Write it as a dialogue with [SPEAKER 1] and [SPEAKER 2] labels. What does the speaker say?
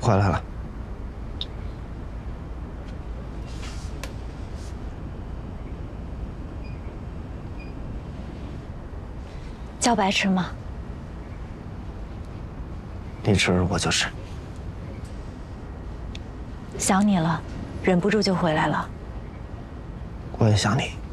[SPEAKER 1] 回来了。
[SPEAKER 2] 叫白痴吗？
[SPEAKER 1] 你吃我就是。
[SPEAKER 2] 想你了，忍不住就回来了。
[SPEAKER 1] 我也想你。